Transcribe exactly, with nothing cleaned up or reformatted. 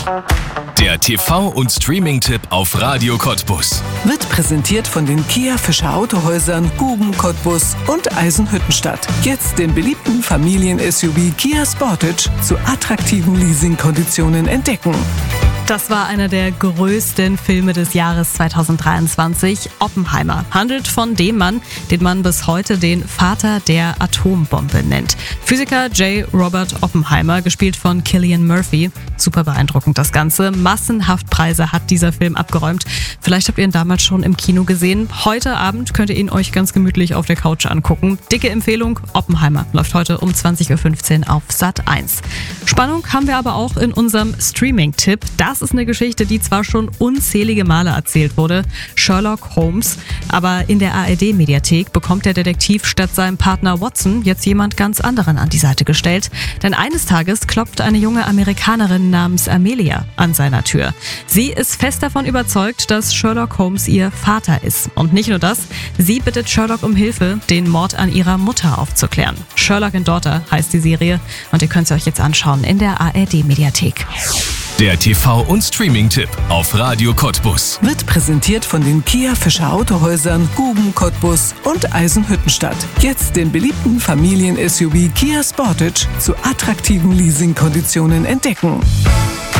Der T V- und Streaming-Tipp auf Radio Cottbus. Wird präsentiert von den Kia Fischer Autohäusern, Guben, Cottbus und Eisenhüttenstadt. Jetzt den beliebten Familien-S U V Kia Sportage zu attraktiven Leasingkonditionen entdecken. Das war einer der größten Filme des Jahres zweitausenddreiundzwanzig, Oppenheimer. Handelt von dem Mann, den man bis heute den Vater der Atombombe nennt. Physiker J. Robert Oppenheimer, gespielt von Cillian Murphy. Super beeindruckend das Ganze. Massenhaft Preise hat dieser Film abgeräumt. Vielleicht habt ihr ihn damals schon im Kino gesehen. Heute Abend könnt ihr ihn euch ganz gemütlich auf der Couch angucken. Dicke Empfehlung, Oppenheimer läuft heute um zwanzig Uhr fünfzehn auf Sat eins. Spannung haben wir aber auch in unserem Streaming-Tipp. Das ist eine Geschichte, die zwar schon unzählige Male erzählt wurde, Sherlock Holmes, aber in der A R D-Mediathek bekommt der Detektiv statt seinem Partner Watson jetzt jemand ganz anderen an die Seite gestellt. Denn eines Tages klopft eine junge Amerikanerin namens Amelia an seiner Tür. Sie ist fest davon überzeugt, dass Sherlock Holmes ihr Vater ist. Und nicht nur das, sie bittet Sherlock um Hilfe, den Mord an ihrer Mutter aufzuklären. Sherlock and Daughter heißt die Serie und ihr könnt sie euch jetzt anschauen in der A R D-Mediathek. Der T V- und Streaming-Tipp auf Radio Cottbus. Wird präsentiert von den Kia Fischer Autohäusern, Guben, Cottbus und Eisenhüttenstadt. Jetzt den beliebten Familien-S U V Kia Sportage zu attraktiven Leasingkonditionen entdecken.